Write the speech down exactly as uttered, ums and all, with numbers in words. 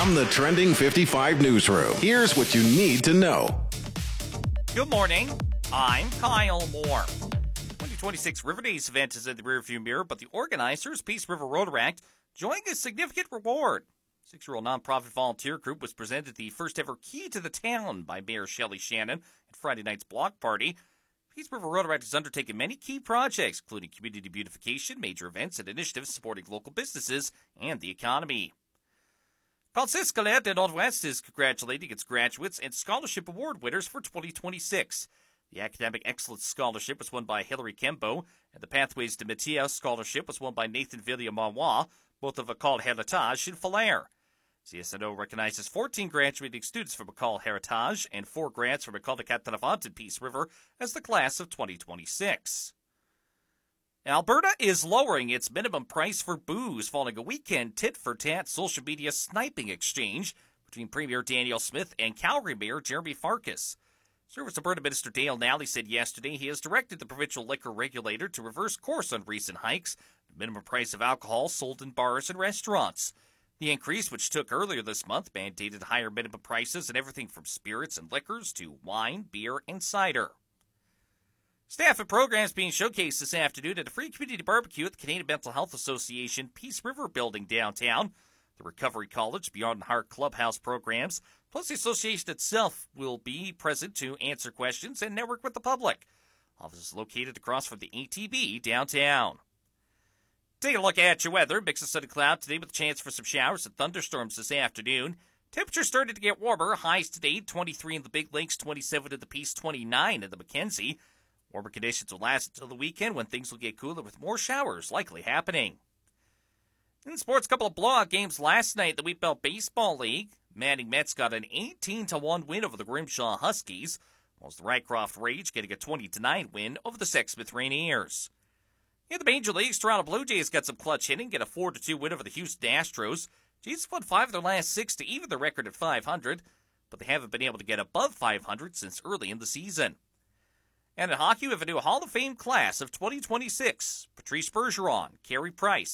From the Trending fifty-five newsroom, here's what you need to know. Good morning. I'm Kyle Moore. twenty twenty-six River Days event is in the rearview mirror, but the organizers, Peace River Rotaract, enjoying a significant reward. Six-year-old nonprofit volunteer group was presented the first-ever Key to the Town by Mayor Shelley Shannon at Friday night's block party. Peace River Rotaract has undertaken many key projects, including community beautification, major events, and initiatives supporting local businesses and the economy. Conseil Scolaire de Nord-Ouest is congratulating its graduates and scholarship award winners for twenty twenty-six. The Academic Excellence Scholarship was won by Hilary Kembo, and the Pathways de Métier Scholarship was won by Nathan Villiers-Manoir, both of École Héritage in Falaire. C S N O recognizes fourteen graduating students from École Héritage and four grants from École de Quatre-Vents in Peace River as the class of twenty twenty-six. Alberta is lowering its minimum price for booze following a weekend tit-for-tat social media sniping exchange between Premier Danielle Smith and Calgary Mayor Jeremy Farkas. Service Alberta Minister Dale Nally said yesterday he has directed the provincial liquor regulator to reverse course on recent hikes, the minimum price of alcohol sold in bars and restaurants. The increase, which took earlier this month, mandated higher minimum prices in everything from spirits and liquors to wine, beer, and cider. Staff and programs being showcased this afternoon at a free community barbecue at the Canadian Mental Health Association Peace River Building downtown. The Recovery College, Beyond the Heart Clubhouse programs, plus the association itself will be present to answer questions and network with the public. Office is located across from the A T B downtown. Take a look at your weather. Mix of sun and cloud today with a chance for some showers and thunderstorms this afternoon. Temperatures started to get warmer. Highs today, twenty-three in the Big Lakes, twenty-seven in the Peace, twenty-nine in the Mackenzie. Warmer conditions will last until the weekend when things will get cooler with more showers likely happening. In sports, a couple of blowout games last night in the Wheatbelt Baseball League. Manning Mets got an eighteen to one win over the Grimshaw Huskies, whilst the Rycroft Rage getting a twenty to nine win over the Sexsmith Rainiers. In the Major Leagues, Toronto Blue Jays got some clutch hitting, get a four to two win over the Houston Astros. Jays have won five of their last six to even their record at five hundred, but they haven't been able to get above five hundred since early in the season. And in hockey, we have a new Hall of Fame class of twenty twenty-six. Patrice Bergeron, Carey Price,